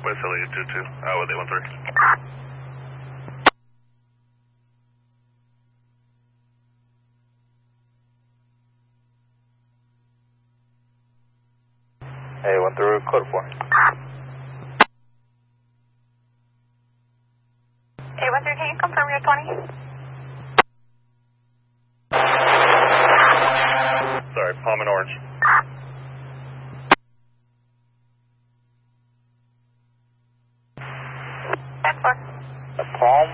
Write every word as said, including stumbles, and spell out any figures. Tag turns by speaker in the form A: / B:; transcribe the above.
A: West Elliott two two, uh, with eight one three.
B: Hey, one through code four.
C: eight one three, can you confirm your twenty?
A: Sorry, Palm and Orange.
C: ten four.
B: A Palm